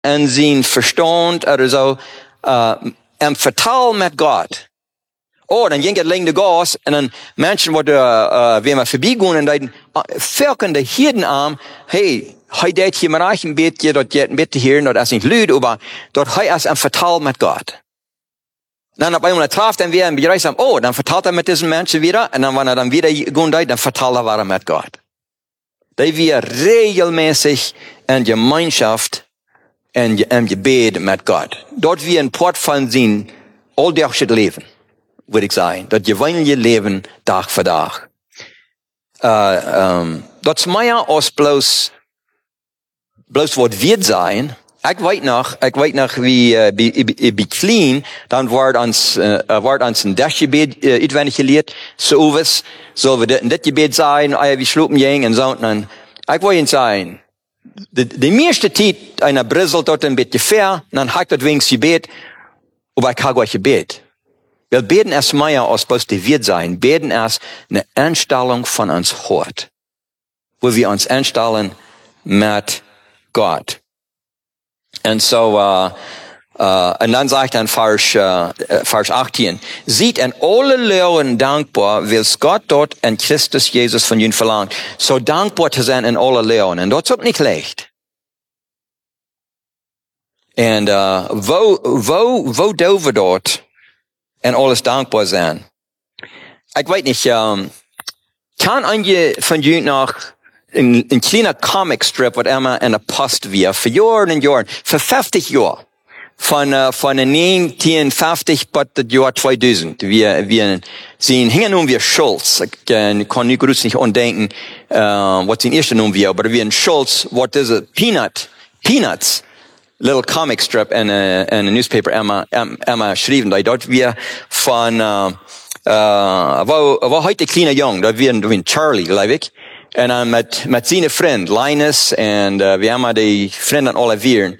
en zijn verstand, oder so, en vertaal met God. Oh, dan ging het lang de gas, en dan mensen worden, wenn wir vorbeigaan, en dan velken de Hirten aan, hey, hij deed je maar een beetje, dat je een beetje hier, dat is niet luid, maar dat hij is een vertaal met God. Dan op einmal traf dann wir im Bereich, oh, dann vertalt er mit diesen Menschen wieder, und dann, wenn er dann wieder gehen dann vertalt er wieder mit Gott. Da wir regelmäßig in Gemeinschaft, in Gebet mit Gott. Dort wir ein Port von sein, alldachsches Leben, würde ich sagen. Das gewöhnliche Leben, Tag für Tag. Das ist mehr als bloß was wird sein. Ich weiß noch, wie klein, dann wird uns ein Dachgebet, uitwendig geleerd. So wir in das Gebet sein, wie schlupen ging, und so, und ich wollte Ihnen sagen, die meiste Zeit, einer brisselt dort ein bisschen fair, dann hat das wenigstens Gebet, aber ich habe euch Gebet. Wir beten erst mehr als bloß die wird sein, beten erst eine Einstellung von uns Hort, wo wir uns einstellen mit Gott. Und so, und dann sagt er in Vers 18, sieht in alle Lehren dankbar, wills Gott dort in Christus Jesus von ihnen verlangt. So dankbar zu sein in alle Lehren. Und das ist auch nicht leicht. Und, wo dürfen wir dort in alles dankbar sein? Ich weiß nicht, kann einige von ihnen noch ein kleiner Comicstrip, was immer in der Post wir, für Jahren und Jahren, für 50 Jahre, von 1950 bis das Jahr 2000. Wir sehen, hingen wir Schulz. Ich kann nicht gut nicht andenken, was den ersten wir, aber wir in Schulz, what is it? Peanuts, little comic strip in a newspaper, Emma schrieben, dort wir von, war heute kleiner Jung, da wir Charlie, glaube ich. En dan met zijn vriend, Linus, en we hebben die vrienden alle vieren.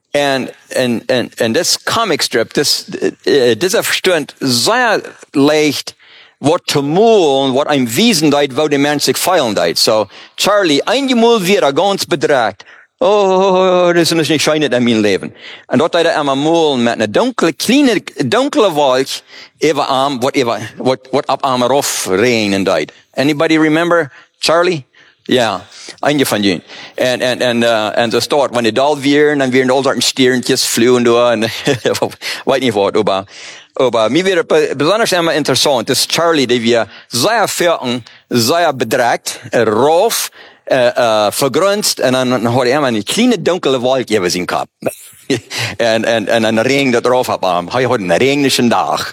En this comic strip, dieser verstond sehr leicht, wat te moeilijk, wat een wezen deed, wo die mens zich feilen deed. So, Charlie, einmal wieder ganz bedreigt. Oh, das ist nicht schön in mein Leben. Und dort hat er einmal mal mit einer kleine Wolke über Arm, wat ab Arm rauf regnen deed. Anybody remember Charlie? Ja, einige von ihnen. Und das dort, wenn die da wären, dann wären all dort Stierntjes fliegen da, und weiß nicht was, aber mir wäre besonders immer interessant, dass Charlie, die wir sehr vierten, sehr bedreckt, rauf, vergrunzt, und dann hat er immer eine kleine dunkle Wolke über seinen Kopf. und ein Regen da drauf ab, er hat einen regnischen Tag.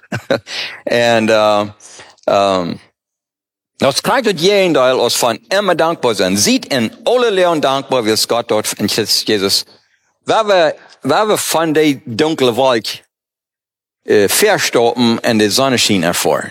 Das krijgt het Gegenteil als van immer dankbar sein. Sieht in alle Lehren dankbar, wie Gott dort in Christus Jesus. Waar we van die dunkle Wolk verstoppen en de Sonnenschein erfahren.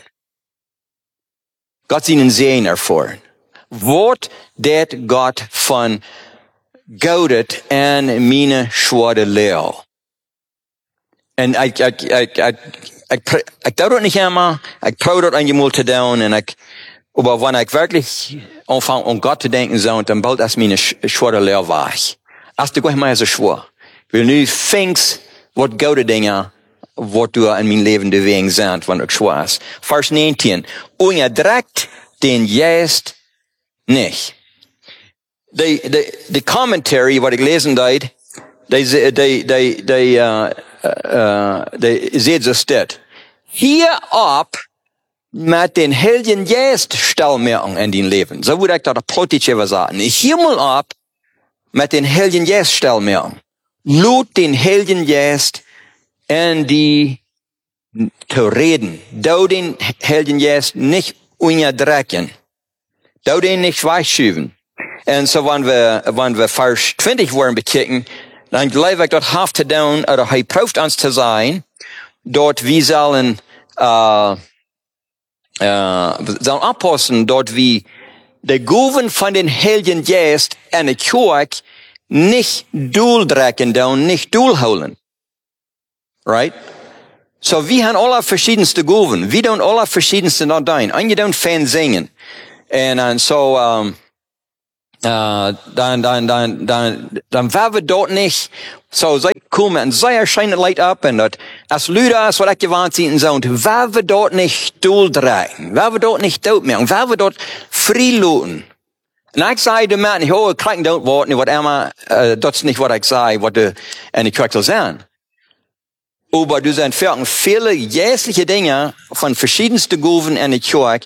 Gott seinen Segen erfahren. Wat dat Gott von Goudet en meine schwere Lehre. En ik doe dat niet helemaal. Ik probeer dat eenmaal te doen en aber wenn ich wirklich anfange, an Gott zu denken, so, dann baut das meine schwere Lehre weich. Erst du gleich mal so schwor. Weil nu fängst, wat gute Dinge, wat du in mein Leben bewegen sind, wenn du schwor ist. Vers 19. Unterdrückt den Geist nicht. Die Commentary, was ich lesen deed, die seht so steht. Hier ab, mit den Heiligen Geist stellmerken in dein Leben. So würde ich da politisch sagen. Hier mal ab, mit den Heiligen Geist stellmerken. Lud den Heiligen Geist in die zu reden. Du den Heiligen Geist nicht unterdrücken. Du den nicht weichschieben. Und so, wenn wir Vers 20 wollen bekicken, dann glaube ich, dort haft zu tun, oder er prüft uns zu sein, dort wir sollen, sollen abpassen, dort wie der Goven von den Heiligen Geist in der Kirche nicht durchdrücken, nicht durchholen. Right? So, wir haben alle verschiedenste Goven. Wir tun alle verschiedenste noch dein. Einige tun Fan singen. Und so, dann werden wir dort nicht so sei kommen und sei erscheinen Leid ab und dort als Lüder, was ich gewarnt sind so und werden wir dort nicht durchdrehen, werden wir dort nicht dort mehr und werden wir dort freiluten. Und ich sage dem Mann, ich kriegen dort Worte, was immer, das ist nicht, was ich sage, was du in der Kirche sagen. Aber du sind viele jährliche Dinge von verschiedensten Guven in der Kirche,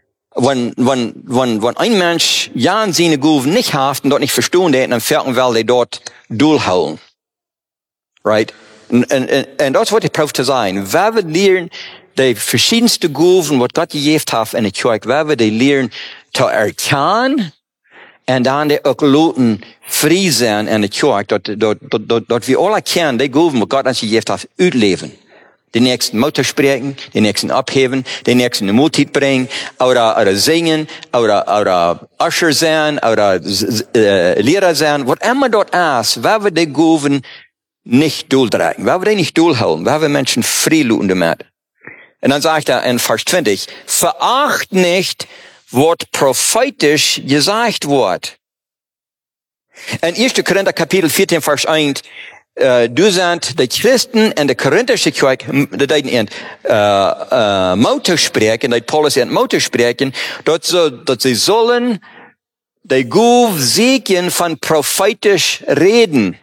wenn ein Mensch ja seine Guven nicht hat und dort nicht verstehen, dann fährten wir die dort durchhauen. Right? Und das wird die Prof zu sein. Wenn wir lernen, die verschiedensten Guven, was Gott gegeben hat in der Kirche, wenn wir die lernen, zu erkennen, und dann die auch Leuten frei sein in der Kirche, dort wir alle kennen, die Guven, was Gott uns gegeben hat, ausleben. Den nächsten Mutter sprechen, den nächsten abheben, den nächsten in Multit bringen, oder singen, oder Usher sein, oder Lehrer sein, was immer dort ist, wenn wir die Guven nicht durchdrehen, wenn wir die nicht durchhalten, wenn wir Menschen freiluten damit. Und dann sagt er in Vers 20, veracht nicht, was prophetisch gesagt wird. In 1. Korinther Kapitel 14, Vers 1, du sind die Christen in der korinthische Kirche, die Mauter sprechen, die Paulus in Mauter sprechen, dass sie sollen die Guf segen von prophetisch reden.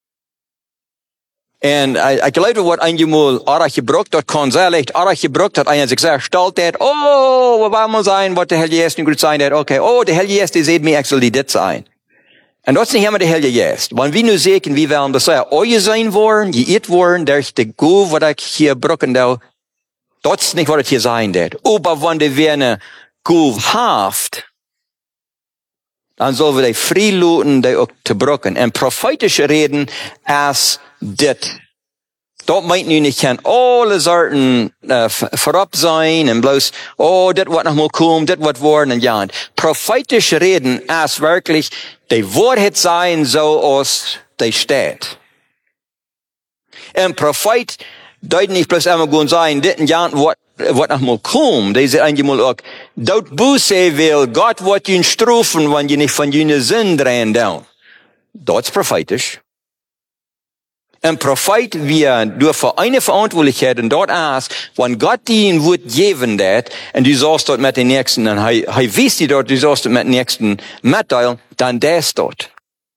Und ich glaube, was einmal Arach gebraucht hat, kann sehr leicht Arach gebraucht hat, einer sich sehr stolz hat, oh, was muss sein, was der Heilige Geist nicht gut sein hat, okay, oh, der Heilige Geist, der sieht mir, ich soll die das sein. Und das ist nicht immer der Heilige Geist. Wenn wir nur sehen, wie wir das sagen, euer sein wollen, geirrt wollen, durch die Guf, was ich hier brauchen da, das ist nicht, was es hier sein wird. Aber wenn wir eine Guf haft, dann sollen wir die freiluten, die auch zu brauchen. Und prophetische Reden als dit. Dort meint nu nicht kann alle Sorten vorab sein und bloß, oh, dit wat noch mal kommt, dit wat worden und ja. Prophetisch reden als wirklich die Wahrheit sein, so aus die steht. Und Prophet deut nicht bloß einmal gut sein, dit und ja, wat noch mal kommt. Die sagt einmal auch, dort Buße will, Gott wird ihn strafen, wenn ihr nicht von jenen Sinn drehen down. Das ist prophetisch. Ein Prophet, wir dürfen eine Verantwortlichkeit und dort ist, wenn Gott ihnen wird geben dat, und du sollst dort mit den Nächsten, und er wisst dir dort, du sollst dort mit den Nächsten mitteilen, dann das dort.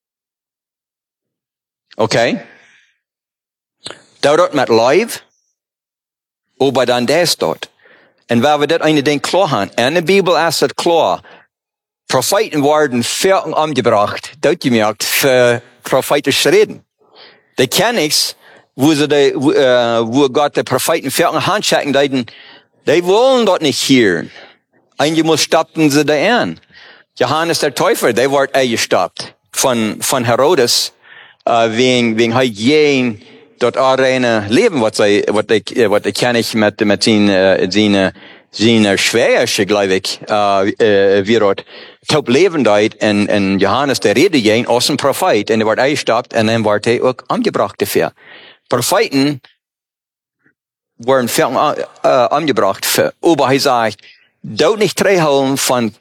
Okay? Dort mit Live, aber dann das dort. Und wenn wir das eine Ding klar haben, in der Bibel ist das klar, Propheten werden Vierten angebracht, dort gemerkt, für prophetisch reden. Die kennen nichts, wo Gott die Propheten Vierten handchecken, die wollen dort nicht hören. Einmal stoppten sie da an. Johannes der Täufer, der wird eingestoppt von Herodes, wegen Hygiene, dort arene Leben, was die kenne ich mit seiner Schwäche, glaube ich, wie dort taub leben dort, und Johannes, der redet gehen, aus dem Prophet, und er wird eingestoppt, und dann wird er auch angebracht dafür. Propheten wurden angebracht für, aber er sagt, dort nicht treffen von,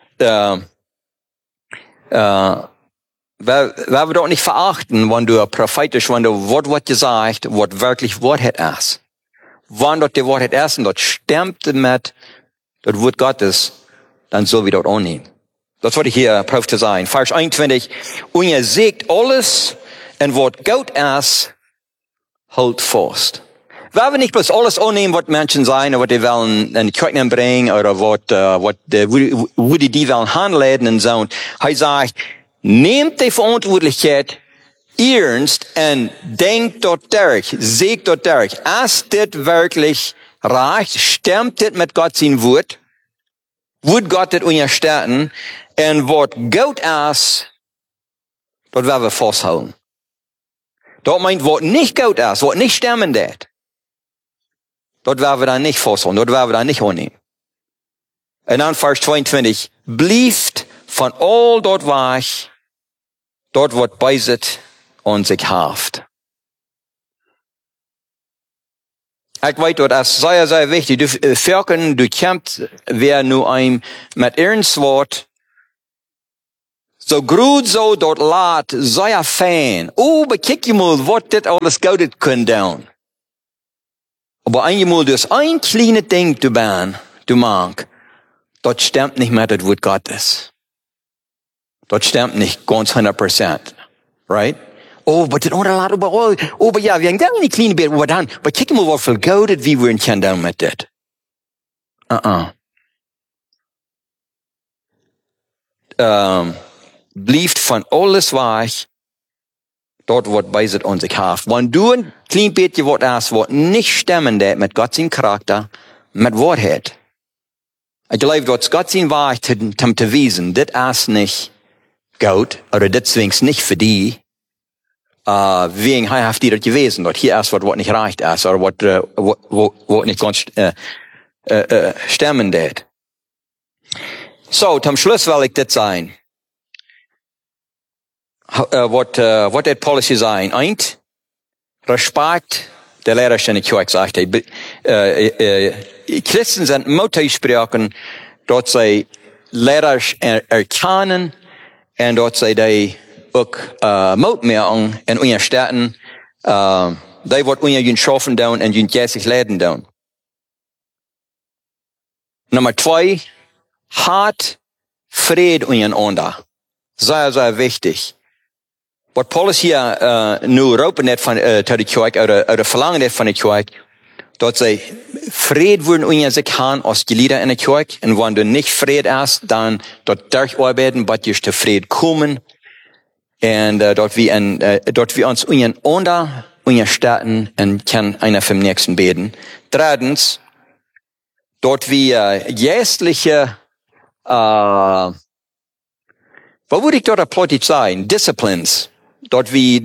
wir dort nicht verachten, wenn du prophetisch, wenn du Wort gesagt, was wirklich Wahrheit ist. Wenn dort die Wahrheit ist und dort stimmt mit, das Wort Gottes, dann soll wir dort annehmen. Das wollte ich hier Prof zu sein. Vers 21. Und ihr seht alles, und was gut ist, halt fast. Wenn wir nicht bloß alles annehmen, was Menschen sein, oder was die wollen in die Kirche bringen, oder wo die wollen handeln und so. Und er sagt, nehmt die Verantwortlichkeit ernst und denkt dort durch, seht dort durch. Ist das wirklich recht? Stimmt das mit Gott sein Wort? Wird Gott das unterstützen? Und was gut ist, dort werden wir festhalten. Dort meint, was nicht gut ist, was nicht stimmen wird, dort werden wir dann nicht festhalten, dort werden wir dann nicht annehmen. Und dann Vers 22, blieft von all dort weich, dort wird beiset und sich haft. Ich weiß, das ist sehr, sehr wichtig. Du kämpfst, wer nur ein mit Ernst Wort So groot so dort laat, sei fan. Bekijk je mal, wat dit alles goudet kunnen doen. Aber einmal dus ein kleines Ding du mag, das stimmt nicht mehr das Wort Gottes. Das stimmt nicht ganz 100%. Right? Aber das andere laat überall. Aber ja, wir haben dann eine kleine Bild, aber dann, kiek mal, wat viel goudet wie wir können doen mit dit. Blieft van alles weg, dort wordt bij zit onze kracht. Wanneer du een klein beetje wat als wat niet stemmen dat met God zijn karakter, met waarheid. Ik geloof dat God zijn waarheid om te wijzen, dit is niet goed, oder dit zwingt niet voor die, wegen hij heeft die dat gewezen, dat hier is wat niet recht is, oder wat niet ganz stemmen dat. So, zum Schluss will ich dit sein. Wat het policy zijn. Eint, respect, de leiders in de kerk zegt hij. Christen zijn moeten spreken dat zij leiders erkennen en dat zij die ook moed maken en ondersteunen. Die wat hun schaffen doen en hun geestelijk leiden doen. Nummer 2, haat, vrede ondereinander. Sehr, sehr wichtig. Wat Paulus hier nu roepen net van tot de kerk, uit de verlangen net van de kerk, dat zij vrede worden onder zich gaan als gelieden in de kerk. En wanneer er niet vrede is, dan dat durcharbeiten, dat je te vrede komen. En dat we ons ondereinander ondersteunen en kan einer vom nächsten beten. Drittens, dat we geestliche, wat moet ik dort plötzlich sagen? Disciplines. Dort wie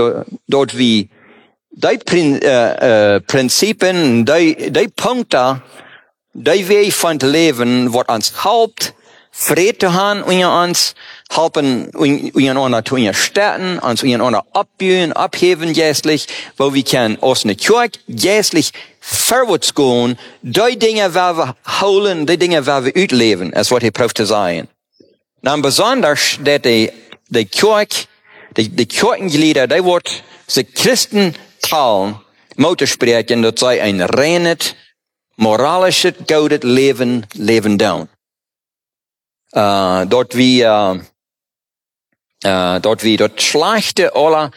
die Prinzipien, die Punkte, die Weg von Leben, wat uns helpt, Friede zu haben unter uns, helpen untereinander zu unterstützen, uns untereinander abbauen, abheben geistlich, wo wir können aus der Kirche geistlich vorwärts gehen, die Dinge, die wir holen, die Dinge, die wir ausleben, ist was hier braucht zu sein. Dann besonders, dass die Kirche, die Kirchenglieder, die wird sich Christen teilen, moeten spreken, dat zij een reines, moralisches, goudet leven doen. Dat we dat slechte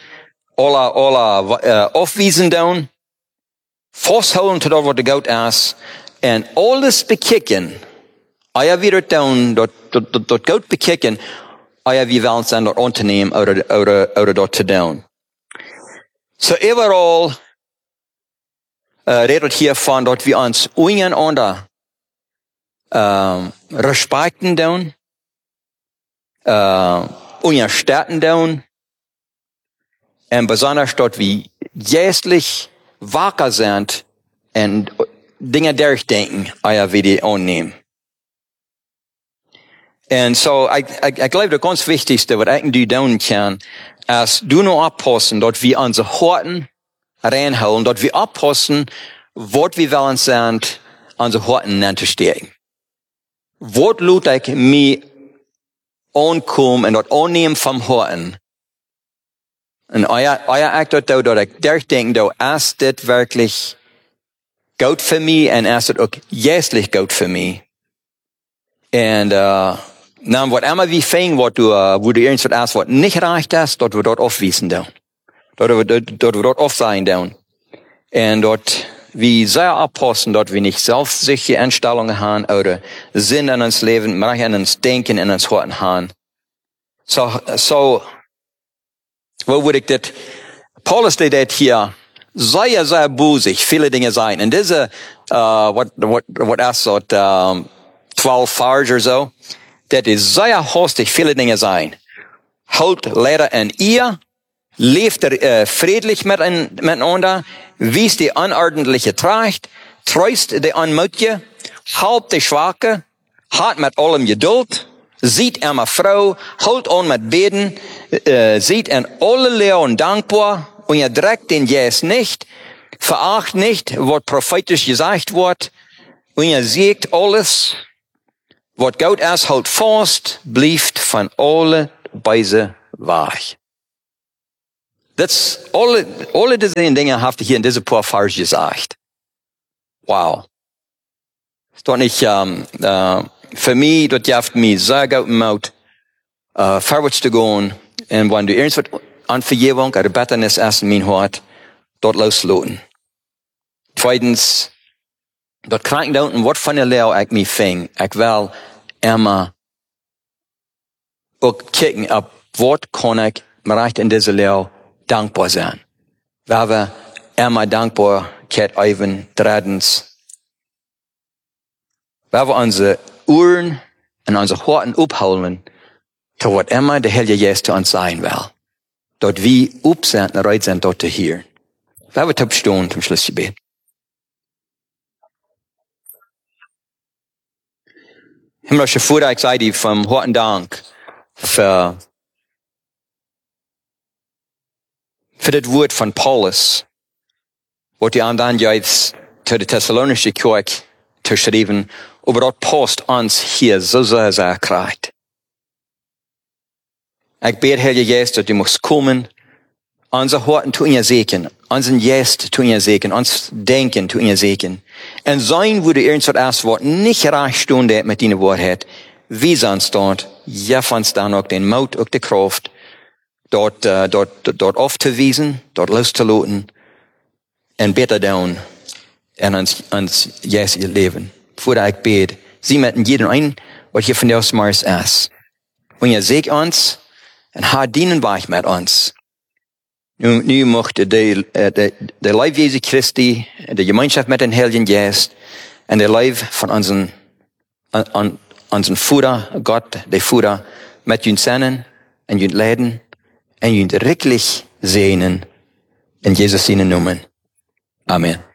alle afwijzen doen, vasthouden tot dat wat de goud is, en alles bekijken, als we dat doen, dat goud bekijken, als we wel zijn dat ondernemen, oder dat te doen. So overal redet hiervan, dat we ons ondereinander respekten doen, unterstützen doen, en besonders dat we geestlich wakker zijn en dingen durchdenken, als we die aannemen. En so, ik geloof dat ganz wichtigste, wat ik nu doen kan, is, du nur oppassen, dat we onze harten reinhouden, dat we oppassen, wat we willen zijn, onze harten aan te steken. Wat laat ik me aankomen en dat aannemen van harten? En als ik dat ik durchdenk, dat is dit wirklich goed voor mij en is het ook geestlich goed voor mij. En nou, wat immer wie fijn wordt, wo du irgendwas erst wat nicht recht ist, dat we dat afwijzen doen. Dat we dat afzien doen. En dat we sehr oppassen, dat we nicht selbstsichere Einstellungen haben, oder Sinn in ons Leben, mehr in ons Denken, in ons Harten haben. So, wo würde ich das? Paulus deed hier sehr busig, viele Dinge sein. Und diese, what is so, 12 Verse oder so, dat is sehr hastig viele Dinge sein. Holt leider in ihr, leeft friedlich miteinander, wies die unordentliche Tracht, treust die Unmutje, halbt die Schwache, hat mit allem Geduld, sieht immer Frau, holt on mit Beten, sieht in alle Lehren dankbar, und ihr dreckt den Jes nicht, veracht nicht, was prophetisch gesagt wird, und ihr siegt alles, wat Gott is, houdt vast, blijft van alle Weise Weg. Das, alle diese Dinge habe ich hier in diese paar Verse gesagt. Wow. Ist doch nicht, für mich, das hilft mir sehr gut im Mut, vorwärts zu gehen. Und wenn du irgendwas an Vergebung oder Betternis erst in mein Hart, dort loslassen. Zweitens, dort krank da unten, was von der Lehre ich mich fing. Ich will immer auch kicken, ab was kann ich mir recht in dieser Lehre dankbar sein. Weil wir immer Dankbarkeit üben, drittens, weil wir unsere Ohren und unsere Horten abholen, zu was immer der Heilige Geist zu uns sein will. Dort wir up sind und bereit sind, dort zu hören. Weil wir stehen zum Schlussgebet. Himmlische Vater, ich sage dir vom harten Dank für das Wort von Paulus, was die anderen jetzt zu der Thessalonischen Kirche zu schreiben, aber dort passt uns hier so sehr, sehr krank. Ich bete, Herr Jesus, dass du musst kommen, unser Horten tun ihr segnen, unseren Geist tun ihr segnen, uns Denken tun ihr segnen. Und sein würde irgendwas erst Wort nicht recht Stunde mit deiner Wahrheit, wie sonst dort, ja, uns dann auch den Mut, auch die Kraft, dort aufzuwiesen, dort loszulassen, und besser down in uns jetzige Leben. Vor ich bete, sie mit jedem ein, was hier von der Ausmars ist. Und ihr seht uns, und hat dienen Weg mit uns. Nu möchte der Leib Jesu Christi, der Gemeinschaft mit den Heiligen Geist, und der Leib von unseren Vater, Gott, der Vater, mit uns sein, und uns leiden, und uns wirklich segnen, in Jesus' Namen. Amen.